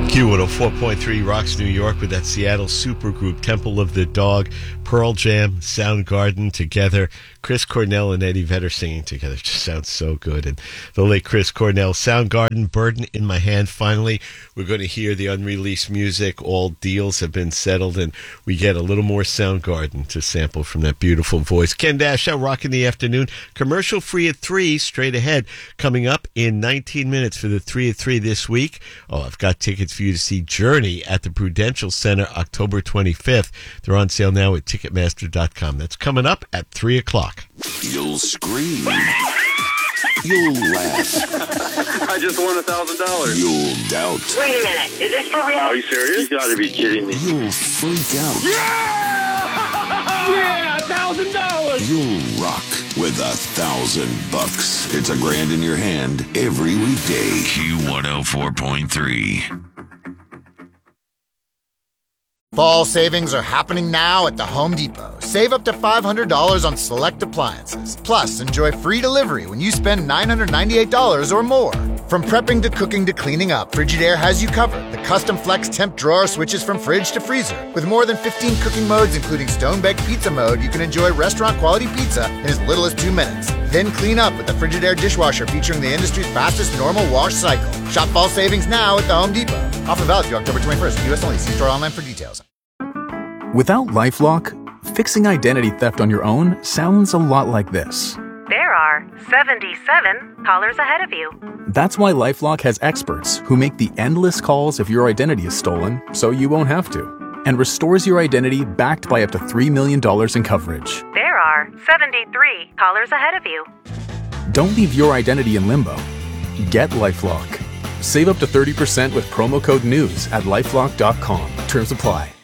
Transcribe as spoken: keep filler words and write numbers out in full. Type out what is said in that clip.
Q one oh four point three rocks New York with that Seattle supergroup Temple of the Dog, Pearl Jam, Soundgarden together. Chris Cornell and Eddie Vedder singing together just sounds so good. And the late Chris Cornell, Soundgarden, Burden in My Hand. Finally, we're going to hear the unreleased music. All deals have been settled, and we get a little more Soundgarden to sample from that beautiful voice. Ken Dashow, Rock in the Afternoon. Commercial free at three, straight ahead. Coming up in nineteen minutes for the three at three this week. Oh, I've got tickets for you to see Journey at the Prudential Center October twenty-fifth. They're on sale now at Ticketmaster dot com. That's coming up at three o'clock. You'll scream. You'll laugh. I just won a thousand dollars. You'll doubt. Wait a minute, is this for real? Are you serious? You gotta be kidding me. You'll freak out. Yeah! Yeah, a thousand dollars! You'll rock with a thousand bucks. It's a grand in your hand every weekday. Q one oh four point three. Fall savings are happening now at the Home Depot. Save up to five hundred dollars on select appliances. Plus, enjoy free delivery when you spend nine hundred ninety-eight dollars or more. From prepping to cooking to cleaning up, Frigidaire has you covered. The custom flex temp drawer switches from fridge to freezer. With more than fifteen cooking modes, including stone-baked pizza mode, you can enjoy restaurant-quality pizza in as little as two minutes. Then clean up with the Frigidaire dishwasher featuring the industry's fastest normal wash cycle. Shop fall savings now at the Home Depot. Offer valid through October twenty-first. U S only. See store online for details. Without LifeLock, fixing identity theft on your own sounds a lot like this. There are seventy-seven callers ahead of you. That's why LifeLock has experts who make the endless calls if your identity is stolen, so you won't have to, and restores your identity backed by up to three million dollars in coverage. There are seventy-three callers ahead of you. Don't leave your identity in limbo. Get LifeLock. Save up to thirty percent with promo code NEWS at lifelock dot com. Terms apply.